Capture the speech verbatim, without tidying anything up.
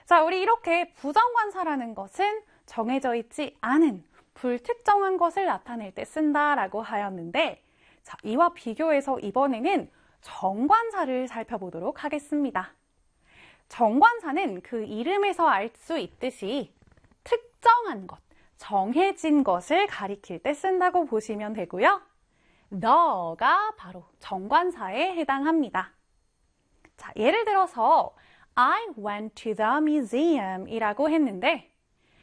자, 우리 이렇게 부정관사라는 것은 정해져 있지 않은 불특정한 것을 나타낼 때 쓴다라고 하였는데, 자, 이와 비교해서 이번에는 정관사를 살펴보도록 하겠습니다. 정관사는 그 이름에서 알 수 있듯이 특정한 것, 정해진 것을 가리킬 때 쓴다고 보시면 되고요. the가 바로 정관사에 해당합니다. 자, 예를 들어서 I went to the museum 이라고 했는데